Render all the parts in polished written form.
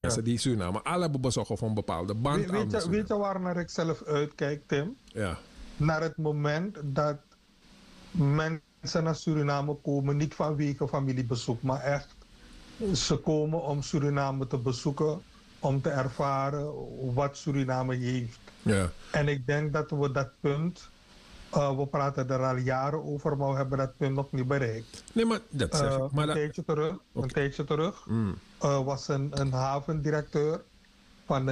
mensen die Suriname al hebben bezocht of een bepaalde band aan Weet je waar naar ik zelf uitkijk, Tim? Ja. Naar het moment dat mensen naar Suriname komen, niet vanwege familiebezoek, maar echt, ze komen om Suriname te bezoeken, om te ervaren wat Suriname heeft. Ja. En ik denk dat we dat punt, we praten er al jaren over, maar we hebben dat punt nog niet bereikt. Nee, maar dat zeg ik. Maar Een tijdje terug Mm. was een havendirecteur van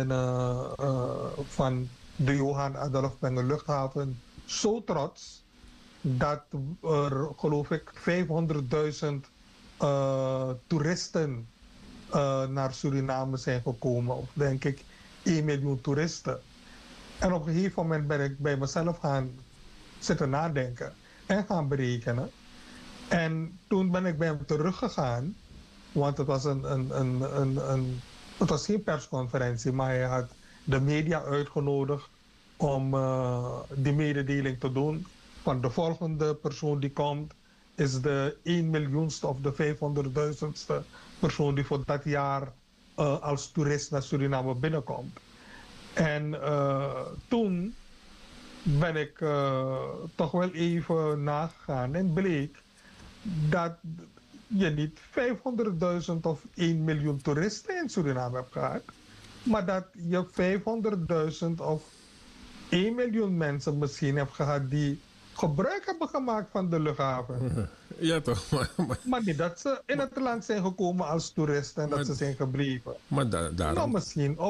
de Johan Adolf Mengele luchthaven zo trots dat er, geloof ik, 500.000 toeristen naar Suriname zijn gekomen. Of denk ik 1 miljoen toeristen. En op een gegeven moment ben ik bij mezelf gaan zitten nadenken en gaan berekenen. En toen ben ik bij hem teruggegaan, want het was het was geen persconferentie, maar hij had de media uitgenodigd om die mededeling te doen. Van de volgende persoon die komt is de 1 miljoenste of de 500.000ste persoon die voor dat jaar als toerist naar Suriname binnenkomt. En toen ben ik toch wel even nagegaan en bleek dat je niet 500.000 of 1 miljoen toeristen in Suriname hebt gehad, maar dat je 500.000 of 1 miljoen mensen misschien hebt gehad die gebruik hebben gemaakt van de luchthaven. Ja, toch? Maar niet dat ze in het land zijn gekomen als toeristen en dat ze zijn gebleven. Maar daarom... Nou, misschien